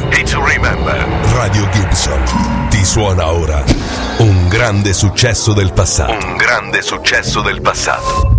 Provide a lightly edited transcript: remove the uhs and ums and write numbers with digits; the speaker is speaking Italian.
e to remember. Radio Gibson ti suona ora un grande successo del passato. Un grande successo del passato.